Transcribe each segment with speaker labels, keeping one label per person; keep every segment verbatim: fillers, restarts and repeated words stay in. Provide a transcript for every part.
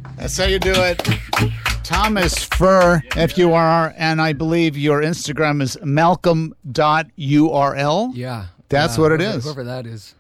Speaker 1: That's how you do it. Thomas Furr, F U R R, and I believe your Instagram is malcolm dot U R L.
Speaker 2: Yeah.
Speaker 1: That's
Speaker 2: uh,
Speaker 1: what it
Speaker 2: whoever,
Speaker 1: is.
Speaker 2: Whoever that is.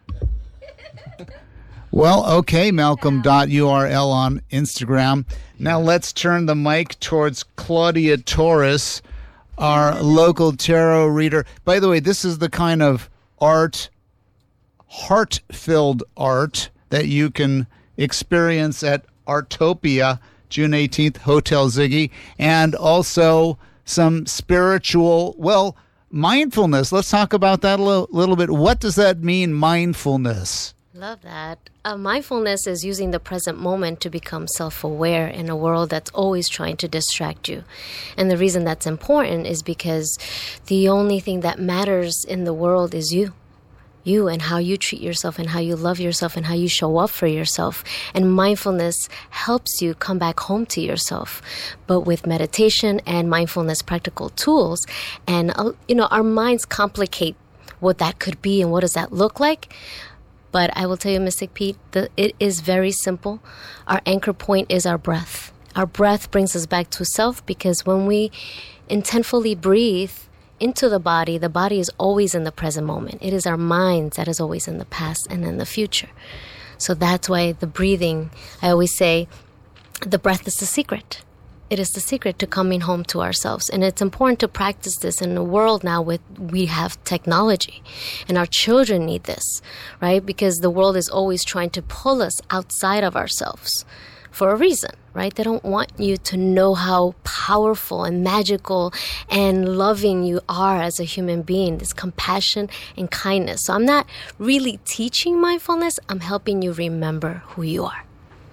Speaker 1: Well, okay, malcolm dot U R L on Instagram. Now let's turn the mic towards Claudia Torres, our local tarot reader. By the way, this is the kind of art, heart-filled art, that you can experience at Artopia, June eighteenth, Hotel Ziggy, and also some spiritual, well, mindfulness. Let's talk about that a little, little bit. What does that mean, mindfulness?
Speaker 3: Love that. Uh, mindfulness is using the present moment to become self-aware in a world that's always trying to distract you. And the reason that's important is because the only thing that matters in the world is you. You and how you treat yourself and how you love yourself and how you show up for yourself. And mindfulness helps you come back home to yourself. But with meditation and mindfulness practical tools, and, uh, you know, our minds complicate what that could be and what does that look like. But I will tell you, Mystic Pete, the, it is very simple. Our anchor point is our breath. Our breath brings us back to self, because when we intentfully breathe into the body, the body is always in the present moment. It is our mind that is always in the past and in the future. So that's why the breathing, I always say, the breath is the secret. It is the secret to coming home to ourselves. And it's important to practice this in a world now with we have technology. And our children need this, right? Because the world is always trying to pull us outside of ourselves for a reason, right? They don't want you to know how powerful and magical and loving you are as a human being, this compassion and kindness. So I'm not really teaching mindfulness. I'm helping you remember who you are.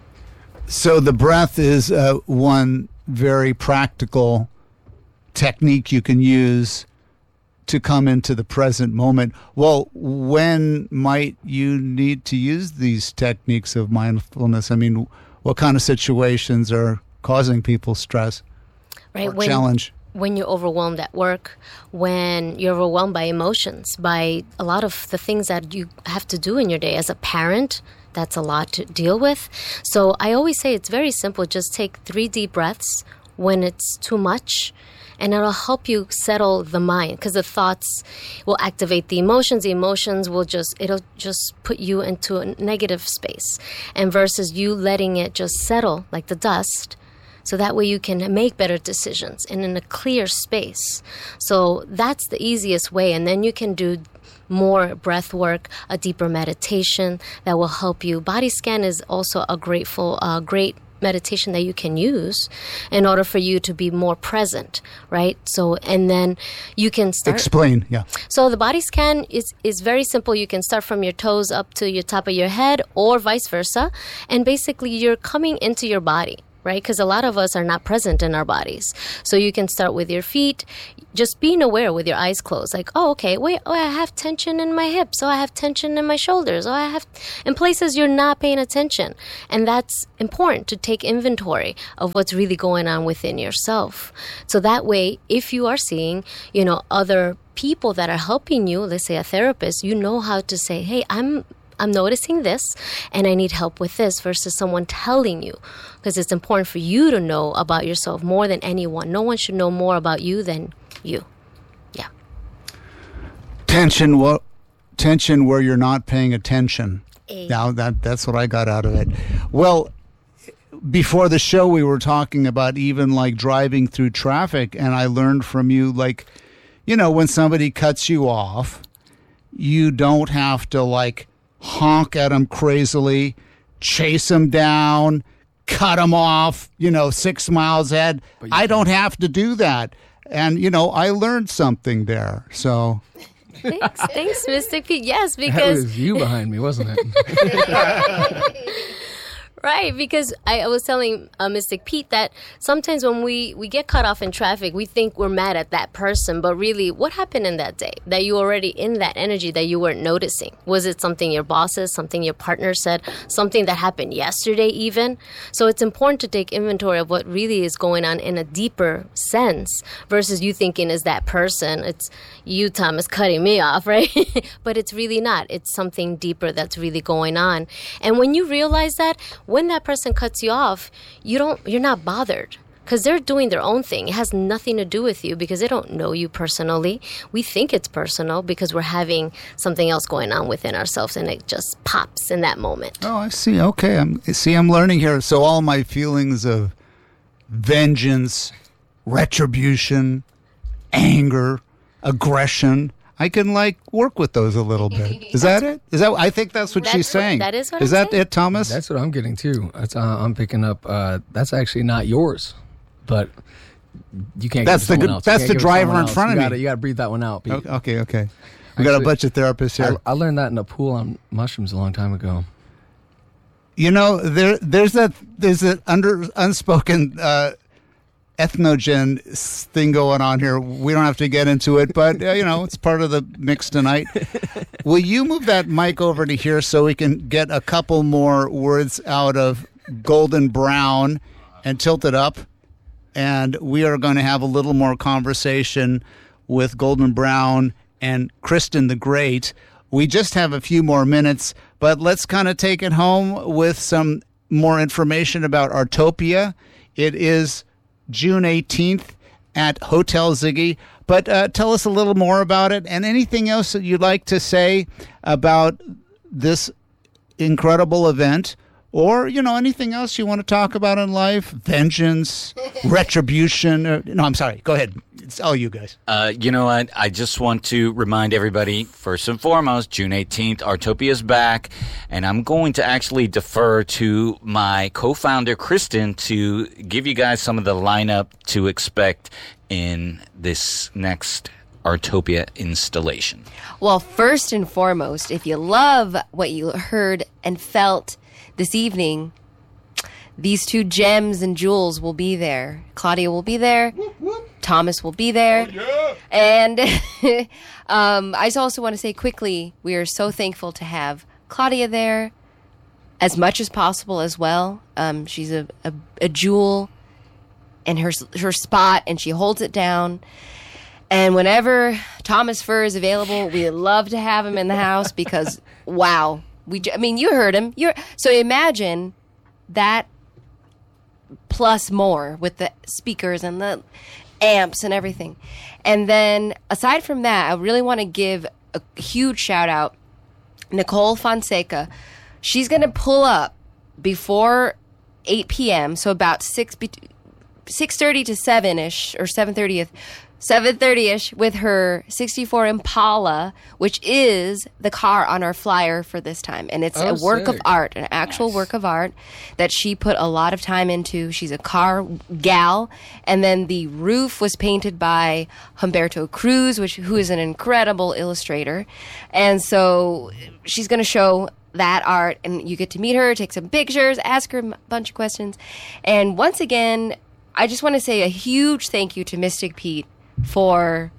Speaker 1: So the breath is uh, one very practical technique you can use to come into the present moment. Well, when might you need to use these techniques of mindfulness? I mean, what kind of situations are causing people stress
Speaker 3: right,
Speaker 1: or
Speaker 3: when,
Speaker 1: challenge?
Speaker 3: When you're overwhelmed at work, when you're overwhelmed by emotions, by a lot of the things that you have to do in your day as a parent. That's a lot to deal with. So I always say it's very simple. Just take three deep breaths when it's too much, and it'll help you settle the mind, because the thoughts will activate the emotions. The emotions will just, it'll just put you into a negative space. And versus you letting it just settle like the dust, so that way you can make better decisions and in a clear space. So that's the easiest way. And then you can do more breath work, a deeper meditation that will help you. Body scan is also a grateful, uh, great meditation that you can use in order for you to be more present, right? So, and then you can start.
Speaker 1: Explain, yeah.
Speaker 3: So the body scan is, is very simple. You can start from your toes up to your top of your head or vice versa. And basically you're coming into your body, right? Because a lot of us are not present in our bodies. So you can start with your feet, just being aware with your eyes closed. Like, oh, okay, wait, oh, I have tension in my hips. Oh, I have tension in my shoulders. Oh, I have, in places you're not paying attention. And that's important to take inventory of what's really going on within yourself. So that way, if you are seeing, you know, other people that are helping you, let's say a therapist, you know how to say, hey, I'm I'm noticing this and I need help with this, versus someone telling you, because it's important for you to know about yourself more than anyone. No one should know more about you than you. Yeah.
Speaker 1: Tension, well, tension where you're not paying attention.
Speaker 3: A-
Speaker 1: Now that that's what I got out of it. Well, before the show we were talking about even like driving through traffic, and I learned from you, like, you know, when somebody cuts you off, you don't have to like honk at them crazily, chase them down, cut them off, you know, six miles ahead. I don't have to do that. And, you know, I learned something there. So.
Speaker 3: Thanks, thanks, Mystic Pete. Yes,
Speaker 2: That
Speaker 3: because
Speaker 2: was you behind me, wasn't it?
Speaker 3: Right, because I, I was telling uh, Mystic Pete that sometimes when we, we get cut off in traffic, we think we're mad at that person. But really, what happened in that day that you were already in that energy that you weren't noticing? Was it something your boss said, something your partner said, something that happened yesterday even? So it's important to take inventory of what really is going on in a deeper sense versus you thinking is that person. It's you, Thomas, cutting me off, right? But it's really not. It's something deeper that's really going on. And when you realize that, when that person cuts you off, you don't, you're not bothered. Because they're doing their own thing. It has nothing to do with you because they don't know you personally. We think it's personal because we're having something else going on within ourselves, and it just pops in that moment.
Speaker 1: Oh, I see. Okay. I'm, see, I'm learning here. So all my feelings of vengeance, retribution, anger, aggression, I can, like, work with those a little bit. Is that it? Is that? I think that's what
Speaker 3: That's
Speaker 1: she's
Speaker 3: what-
Speaker 1: saying.
Speaker 3: that is what
Speaker 1: Is
Speaker 3: I'm
Speaker 1: that
Speaker 3: saying.
Speaker 1: it, Thomas?
Speaker 2: That's what I'm getting too. That's, uh, I'm picking up. Uh, that's actually not yours, but you can't.
Speaker 1: That's
Speaker 2: give it to
Speaker 1: the
Speaker 2: someone
Speaker 1: good-
Speaker 2: else. You
Speaker 1: that's
Speaker 2: can't
Speaker 1: the
Speaker 2: give it to
Speaker 1: driver
Speaker 2: someone
Speaker 1: in
Speaker 2: else.
Speaker 1: front of
Speaker 2: you
Speaker 1: me.
Speaker 2: Gotta, you got to breathe that one out, Pete.
Speaker 1: Okay, okay. We got a
Speaker 2: Actually,
Speaker 1: bunch of therapists here.
Speaker 2: I, I learned that in a pool on mushrooms a long time ago.
Speaker 1: You know, there there's that there's that under unspoken uh, ethnogen thing going on here. We don't have to get into it, but uh, you know, it's part of the mix tonight. Will you move that mic over to here so we can get a couple more words out of Golden Brown and tilt it up? And we are going to have a little more conversation with Golden Brown and Kristen the Great. We just have a few more minutes, but let's kind of take it home with some more information about Artopia. It is June eighteenth at Hotel Ziggy. But uh, tell us a little more about it and anything else that you'd like to say about this incredible event, or, you know, anything else you want to talk about in life, vengeance, retribution. Or, no, I'm sorry. Go ahead. It's all you guys.
Speaker 4: Uh, you know what? I just want to remind everybody, first and foremost, June eighteenth, Artopia's back, and I'm going to actually defer to my co-founder, Kristen, to give you guys some of the lineup to expect in this next Artopia installation.
Speaker 5: Well, first and foremost, if you love what you heard and felt this evening, these two gems and jewels will be there. Claudia will be there. Thomas will be there. Oh, yeah. And um, I just also want to say quickly, we are so thankful to have Claudia there as much as possible as well. Um, she's a, a, a jewel in her, her spot, and she holds it down. And whenever Thomas Furr is available, we love to have him in the house because, wow. We, I mean, you heard him. You're, so imagine that plus more with the speakers and the amps and everything. And then aside from that, I really want to give a huge shout out. Nicole Fonseca. She's going to pull up before eight p.m. So about six six thirty to seven ish or seven thirty seven thirty-ish with her sixty-four Impala, which is the car on our flyer for this time. And it's
Speaker 2: Oh,
Speaker 5: a work
Speaker 2: sick.
Speaker 5: of art, an actual
Speaker 4: Nice.
Speaker 5: work of art that she put a lot of time into. She's a car gal. And then the roof was painted by Humberto Cruz, which who is an incredible illustrator. And so she's going to show that art, and you get to meet her, take some pictures, ask her a bunch of questions. And once again, I just want to say a huge thank you to Mystic Pete for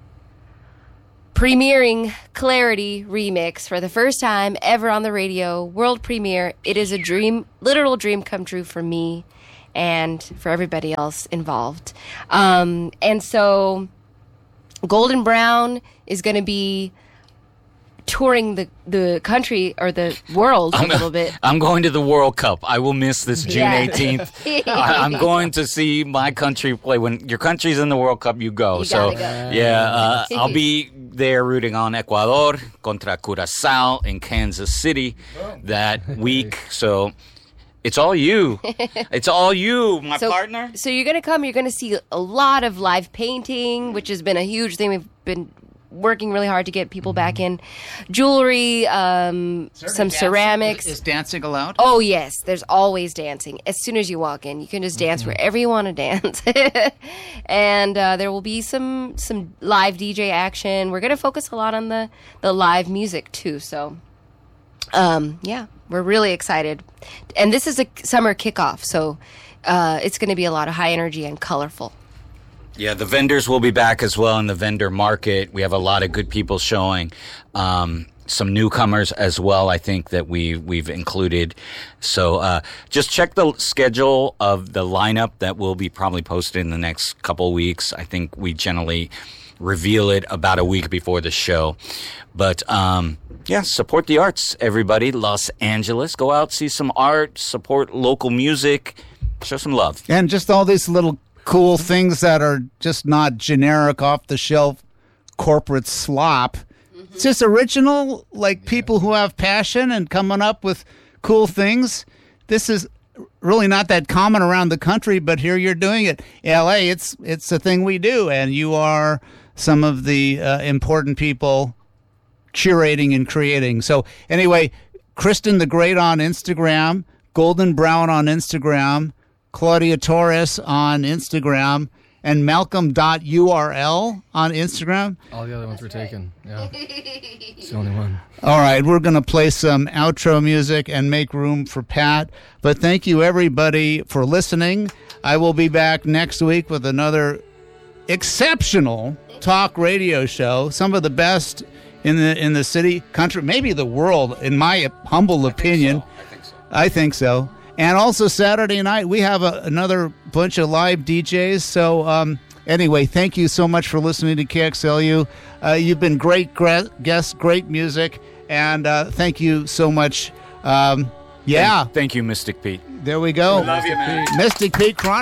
Speaker 5: premiering Clarity Remix for the first time ever on the radio, world premiere. It is a dream, literal dream come true for me and for everybody else involved. Um, and so Golden Brown is going to be touring the, the country or the world a little bit.
Speaker 4: I'm going to the World Cup. I will miss this June
Speaker 5: Yeah.
Speaker 4: eighteenth. I, I'm going to see my country play. When your country's in the World Cup, you go.
Speaker 5: You
Speaker 4: so,
Speaker 5: gotta go.
Speaker 4: yeah, uh, I'll be there rooting on Ecuador contra Curacao in Kansas City that week. So it's all you. It's all you, my
Speaker 5: So-
Speaker 4: partner.
Speaker 5: So you're going to come, you're going to see a lot of live painting, which has been a huge thing. We've been working really hard to get people back in. Jewelry, um, some ceramics.
Speaker 1: Is dancing allowed?
Speaker 5: Oh, yes. There's always dancing. As soon as you walk in, you can just dance wherever you want to dance. And uh, there will be some some live D J action. We're going to focus a lot on the, the live music, too. So, um, yeah, we're really excited. And this is a summer kickoff, so uh, it's going to be a lot of high energy and colorful.
Speaker 4: Yeah, the vendors will be back as well in the vendor market. We have a lot of good people showing. Um, some newcomers as well, I think, that we, we've included. So uh, just check the schedule of the lineup that will be probably posted in the next couple weeks. I think we generally reveal it about a week before the show. But um, yeah, support the arts, everybody. Los Angeles, go out, see some art, support local music, show some love.
Speaker 1: And just all these little cool things that are just not generic, off the shelf corporate slop. It's just original, like people who have passion and coming up with cool things. This is really not that common around the country, but here you're doing it. L A, it's it's a thing we do, and you are some of the uh, important people curating and creating. So anyway, Kristen the Great on Instagram, Golden Brown on Instagram, Claudia Torres on Instagram, and Malcolm dot U R L on Instagram.
Speaker 2: All the other ones were taken. Yeah. It's the only one.
Speaker 1: All right, we're going to play some outro music and make room for Pat. But thank you, everybody, for listening. I will be back next week with another exceptional talk radio show. Some of the best in the in the city, country, maybe the world, in my humble opinion.
Speaker 4: I think so.
Speaker 1: I think so. And also Saturday night, we have a, another bunch of live D Js. So um, anyway, thank you so much for listening to K X L U. Uh, you've been great gra- guests, great music, and uh, thank you so much. Um, yeah.
Speaker 4: Thank, thank you, Mystic Pete.
Speaker 1: There we go.
Speaker 4: Love you, man.
Speaker 1: Mystic Pete Chronicles.